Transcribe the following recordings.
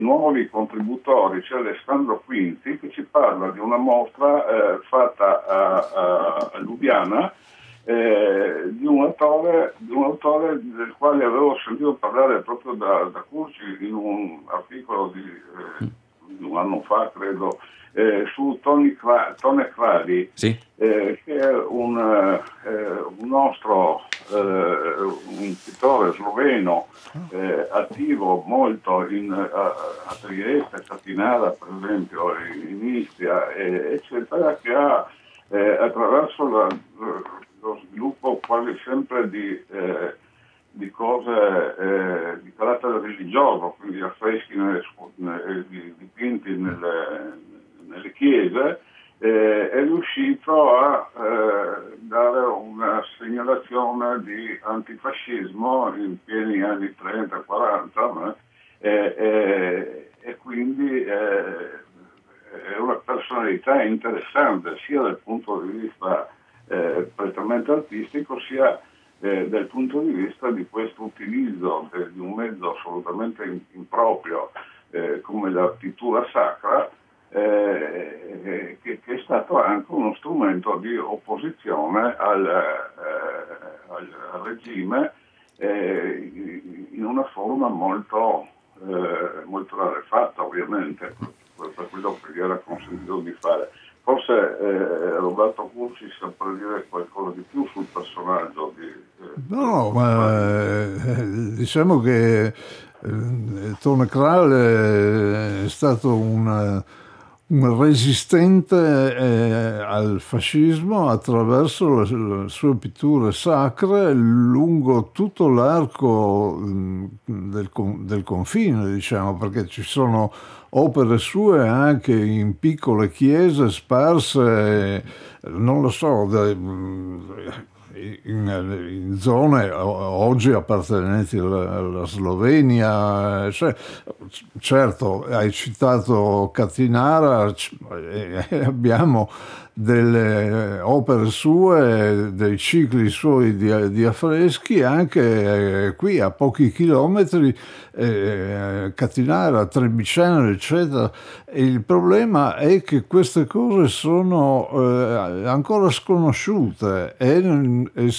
nuovi contributori, c'è Alessandro Quinti che ci parla di una mostra fatta a Lubiana di un autore del quale avevo sentito parlare proprio da Curci in un articolo di un anno fa, credo, su Tone Crali, sì. Che è un nostro un pittore sloveno attivo molto a Trieste, a Catinara per esempio, in Istria, eccetera, che ha attraverso lo sviluppo quasi sempre di cose di carattere religioso, quindi affreschi dipinti nelle chiese, è riuscito a dare una segnalazione di antifascismo in pieni anni 30-40, e quindi è una personalità interessante sia dal punto di vista prettamente artistico, sia dal punto di vista di questo utilizzo di un mezzo assolutamente improprio come la pittura sacra, che è stato anche uno strumento di opposizione al regime in una forma molto rarefatta, ovviamente, per quello che gli era consentito di fare. Forse Roberto Curci saprà dire qualcosa di più sul personaggio No, ma diciamo che Tone Kral è stato un resistente al fascismo attraverso le sue pitture sacre lungo tutto l'arco del confine, diciamo, perché ci sono opere sue anche in piccole chiese sparse, non lo so, in zone oggi appartenenti alla Slovenia. Cioè, certo, hai citato Catinara, abbiamo delle opere sue, dei cicli suoi di affreschi anche qui a pochi chilometri, Catinara, Trebiceno, eccetera. E il problema è che queste cose sono ancora sconosciute e non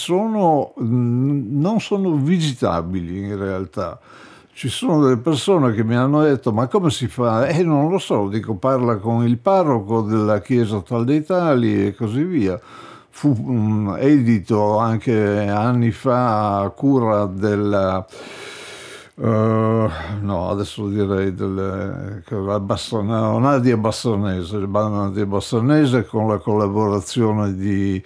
sono visitabili in realtà. Ci sono delle persone che mi hanno detto: ma come si fa? Non lo so, dico, parla con il parroco della chiesa tal dei tali e così via. Fu edito anche anni fa a cura della no, adesso direi Nadia Bassanese, con la collaborazione di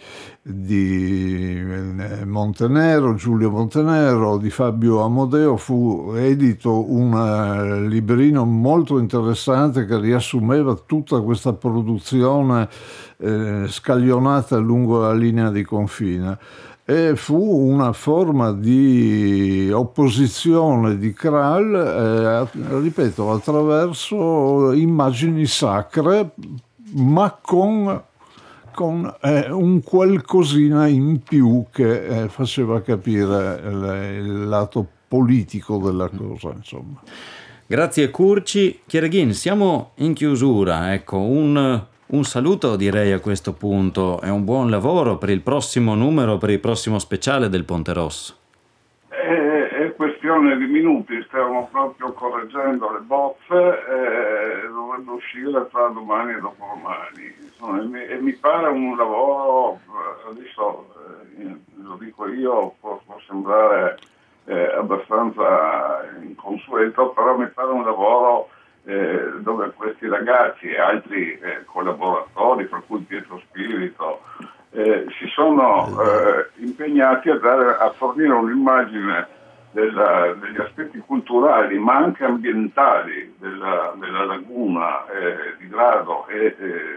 Montenero, Giulio Montenero, di Fabio Amodeo. Fu edito un librino molto interessante che riassumeva tutta questa produzione scaglionata lungo la linea di confine. E fu una forma di opposizione di Kral, ripeto, attraverso immagini sacre, ma con un qualcosina in più che faceva capire il lato politico della cosa, insomma. Grazie Curci. Chiereghin, siamo in chiusura, ecco, un saluto direi a questo punto e un buon lavoro per il prossimo numero, per il prossimo speciale del Ponte Rosso. È questione di minuti, stiamo proprio correggendo le bozze, dovrebbe uscire tra domani e dopodomani. Insomma, e mi pare un lavoro, adesso lo dico io, può sembrare abbastanza inconsueto, però mi pare un lavoro dove questi ragazzi e altri collaboratori, fra cui Pietro Spirito, si sono impegnati a fornire un'immagine degli aspetti culturali ma anche ambientali della laguna di Grado e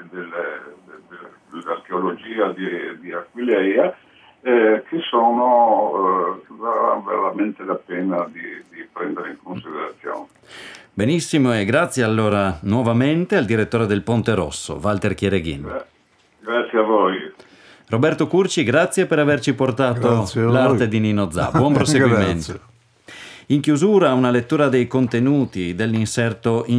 dell'archeologia di Aquileia, che sono vale veramente la pena di prendere in considerazione. Benissimo, e grazie allora nuovamente al direttore del Ponte Rosso, Walter Chiereghin. Grazie a voi. Roberto Curci, grazie per averci portato l'arte di Nino Zà. Buon proseguimento. In chiusura una lettura dei contenuti dell'inserto